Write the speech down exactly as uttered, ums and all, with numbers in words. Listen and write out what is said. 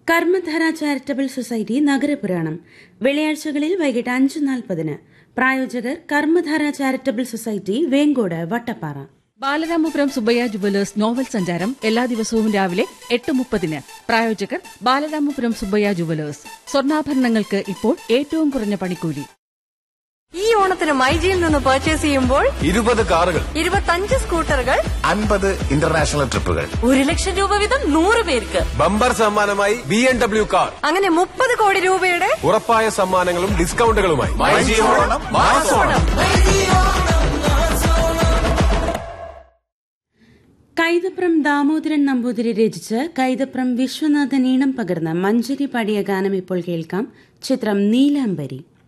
Karmadhara charitable society നഗരപുരാണം വെള്ളിയാഴ്ചകളിൽ വൈകിട്ട് അഞ്ച് നാൽപ്പതിന്. പ്രായോജകർ Karmadhara charitable society, Vengode, Vattappara. Balaramapuram Subbaiah jewellers novel സഞ്ചാരം എല്ലാ ദിവസവും രാവിലെ എട്ട് മുപ്പതിന്. പ്രായോജകർ ബാലരാമപുരം സുബ്ബയ്യ ജുവലേഴ്സ്. സ്വർണ്ണാഭരണങ്ങൾക്ക് ഇപ്പോൾ ഏറ്റവും കുറഞ്ഞ പണിക്കൂലി. ഈ ഓണത്തിന് മൈജിയിൽ നിന്ന് പർച്ചേസ് ചെയ്യുമ്പോൾ ഇരുപത് കാറുകൾ, ഇരുപത്തഞ്ച് സ്കൂട്ടറുകൾ, അൻപത് ഇന്റർനാഷണൽ ട്രിപ്പുകൾ, ഒരു ലക്ഷം രൂപ വീതം നൂറ് പേർക്ക് ബമ്പർ സമ്മാനമായി ബി എം ഡബ്ല്യു കാർ. അങ്ങനെ മുപ്പത് കോടി രൂപയുടെ ഉറപ്പായ സമ്മാനങ്ങളും ഡിസ്കൗണ്ടുകളുമായി മൈജി ഓണം മാസ് ഓണം. കൈതപ്രം ദാമോദരൻ നമ്പൂതിരി രചിച്ച് കൈതപ്രം വിശ്വനാഥൻ ഈണം പകർന്ന് മഞ്ചരി പാടിയ ഗാനം ഇപ്പോൾ കേൾക്കാം. ചിത്രം നീലാംബരി.